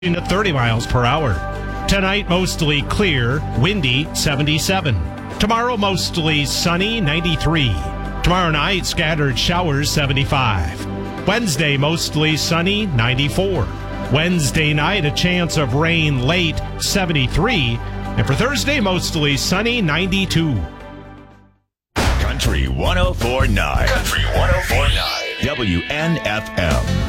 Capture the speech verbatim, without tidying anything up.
to thirty miles per hour. Tonight, mostly clear, windy, seventy-seven. Tomorrow, mostly sunny, ninety-three. Tomorrow night, scattered showers, seventy-five. Wednesday, mostly sunny, ninety-four. Wednesday night, a chance of rain late, seventy-three. And for Thursday, mostly sunny, ninety-two. Country one oh four point nine. Country one oh four point nine. W N F M.